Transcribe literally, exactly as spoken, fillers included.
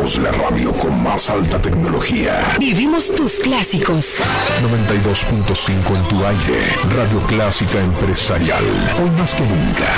Somos la radio con más alta tecnología. Vivimos tus clásicos. noventa y dos punto cinco en tu aire. Radio Clásica Empresarial. Hoy más que nunca,